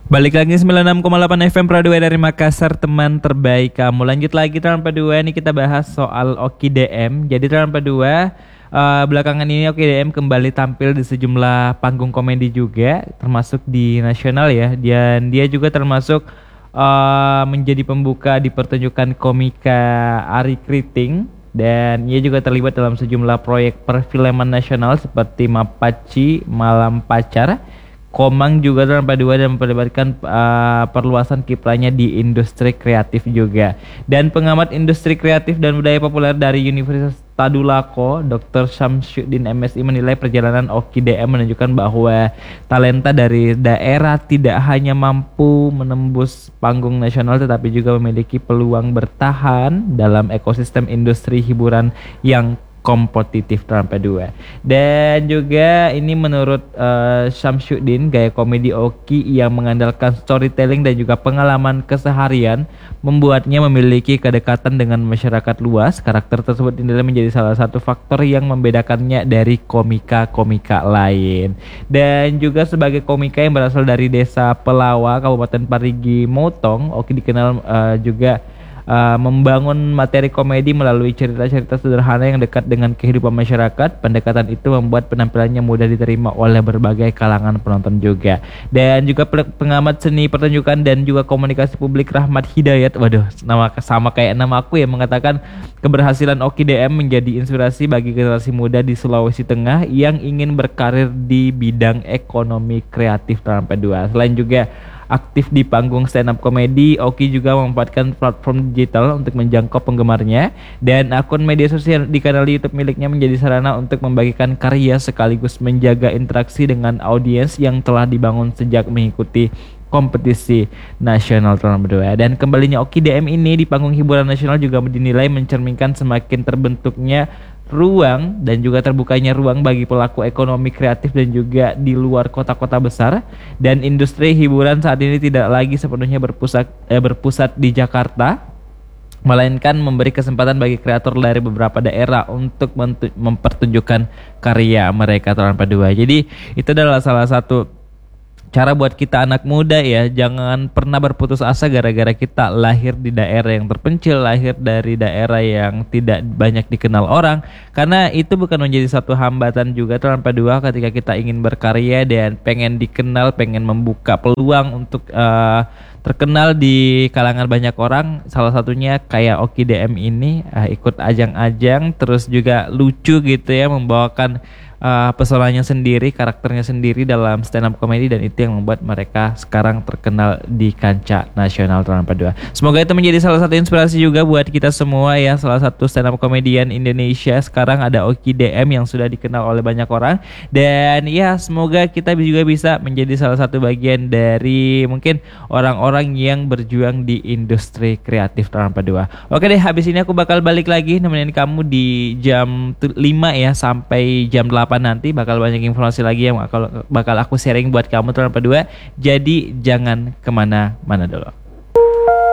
Balik lagi 96,8 FM Pro 2 dari Makassar, teman terbaik kamu. Lanjut lagi Teman P2, ini kita bahas soal Oki DM. Jadi Teman P2, belakangan ini Oki DM kembali tampil di sejumlah panggung komedi juga, termasuk di nasional ya. Dan dia juga termasuk menjadi pembuka di pertunjukan komika Ari Kriting. Dan ia juga terlibat dalam sejumlah proyek perfilman nasional seperti Mapaci, Malam Pacar, Komang juga dalam P2 dan memperlibatkan perluasan kiprahnya di industri kreatif juga. Dan pengamat industri kreatif dan budaya populer dari Universitas Tadulako, Dr. Syamsuddin MSI menilai perjalanan Oki DM menunjukkan bahwa talenta dari daerah tidak hanya mampu menembus panggung nasional tetapi juga memiliki peluang bertahan dalam ekosistem industri hiburan yang kompetitif dalam P2. Dan juga ini menurut Syamsuddin, gaya komedi Oki yang mengandalkan storytelling dan juga pengalaman keseharian membuatnya memiliki kedekatan dengan masyarakat luas. Karakter tersebut dinilai menjadi salah satu faktor yang membedakannya dari komika-komika lain. Dan juga sebagai komika yang berasal dari desa Pelawa, Kabupaten Parigi Motong, Oki dikenal juga membangun materi komedi melalui cerita-cerita sederhana yang dekat dengan kehidupan masyarakat. Pendekatan itu membuat penampilannya mudah diterima oleh berbagai kalangan penonton juga. Dan juga pengamat seni pertunjukan dan juga komunikasi publik Rahmat Hidayat, waduh, nama sama kayak nama aku ya, mengatakan keberhasilan Oki DM menjadi inspirasi bagi generasi muda di Sulawesi Tengah yang ingin berkarir di bidang ekonomi kreatif dalam P2. Selain juga aktif di panggung stand up komedi, Oki juga memanfaatkan platform digital untuk menjangkau penggemarnya, dan akun media sosial di kanal YouTube miliknya menjadi sarana untuk membagikan karya sekaligus menjaga interaksi dengan audiens yang telah dibangun sejak mengikuti kompetisi nasional tahun berdua. Dan kembalinya Oki DM ini di panggung hiburan nasional juga dinilai mencerminkan semakin terbentuknya ruang dan juga terbukanya ruang bagi pelaku ekonomi kreatif dan juga di luar kota-kota besar. Dan industri hiburan saat ini tidak lagi sepenuhnya berpusat di Jakarta, melainkan memberi kesempatan bagi kreator dari beberapa daerah untuk mempertunjukkan karya mereka tanpa dua. Jadi itu adalah salah satu cara buat kita anak muda ya, jangan pernah berputus asa gara-gara kita lahir di daerah yang terpencil, lahir dari daerah yang tidak banyak dikenal orang, karena itu bukan menjadi satu hambatan juga tanpa dua ketika kita ingin berkarya dan pengen dikenal, pengen membuka peluang untuk terkenal di kalangan banyak orang. Salah satunya kayak Oki DM ini ikut ajang-ajang, terus juga lucu gitu ya, membawakan pesonanya sendiri, karakternya sendiri dalam stand up comedy, dan itu yang membuat mereka sekarang terkenal di kancah nasional tanpa dua. Semoga itu menjadi salah satu inspirasi juga buat kita semua ya. Salah satu stand up comedian Indonesia sekarang ada Oki DM yang sudah dikenal oleh banyak orang, dan ya semoga kita juga bisa menjadi salah satu bagian dari mungkin orang-orang yang berjuang di industri kreatif tanpa dua. Oke deh, habis ini aku bakal balik lagi nemenin kamu di jam 5 ya sampai jam 8 nanti. Bakal banyak informasi lagi yang bakal aku sharing buat kamu tanpa dua. Jadi jangan kemana-mana dulu.